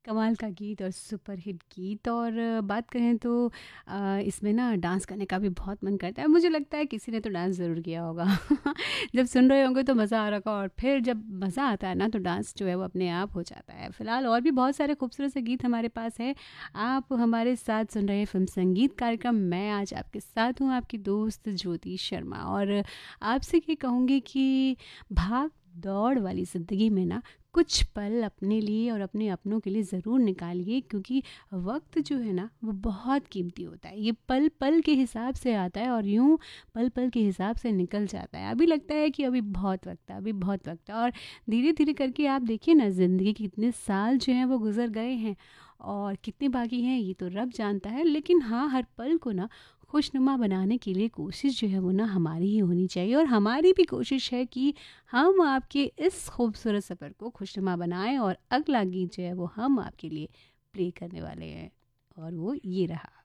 कमाल का गीत और सुपर हिट गीत। और बात करें तो इसमें ना डांस करने का भी बहुत मन करता है। मुझे लगता है किसी ने तो डांस ज़रूर किया होगा। जब सुन रहे होंगे तो मज़ा आ रहा होगा, और फिर जब मज़ा आता है ना तो डांस जो है वो अपने आप हो जाता है। फ़िलहाल और भी बहुत सारे खूबसूरत से गीत हमारे पास है। आप हमारे साथ सुन रहे हैं फिल्म संगीत कार्यक्रम। मैं आज आपके साथ हूँ, आपकी दोस्त ज्योति शर्मा। और आपसे ये कहूँगी कि भाग दौड़ वाली ज़िंदगी में ना कुछ पल अपने लिए और अपने अपनों के लिए ज़रूर निकालिए, क्योंकि वक्त जो है ना वो बहुत कीमती होता है। ये पल पल के हिसाब से आता है और यूं पल पल के हिसाब से निकल जाता है। अभी लगता है कि अभी बहुत वक्त है, अभी बहुत वक्त है, और धीरे धीरे करके आप देखिए ना ज़िंदगी के कितने साल जो हैं वो गुजर गए हैं और कितने बाकी हैं ये तो रब जानता है। लेकिन हाँ, हर पल को ना खुशनुमा बनाने के लिए कोशिश जो है वो ना हमारी ही होनी चाहिए, और हमारी भी कोशिश है कि हम आपके इस खूबसूरत सफ़र को खुशनुमा बनाएं। और अगला गीत जो है वो हम आपके लिए प्ले करने वाले हैं, और वो ये रहा।